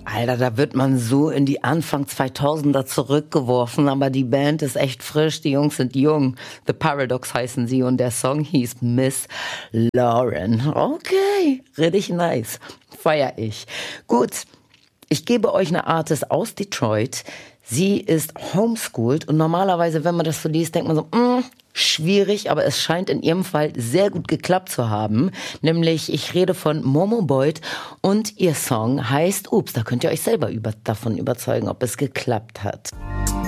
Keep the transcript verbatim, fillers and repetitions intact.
Alter, da wird man so in die Anfang zweitausender zurückgeworfen, aber die Band ist echt frisch, die Jungs sind jung. The Paradox heißen sie und der Song hieß Miss Lauren. Okay, richtig nice. Feier ich. Gut, ich gebe euch eine Artist aus Detroit. Sie ist homeschooled und normalerweise, wenn man das so liest, denkt man so, mm, schwierig, aber es scheint in ihrem Fall sehr gut geklappt zu haben. Nämlich, ich rede von Momo Boyd und ihr Song heißt Ups. Da könnt ihr euch selber über, davon überzeugen, ob es geklappt hat.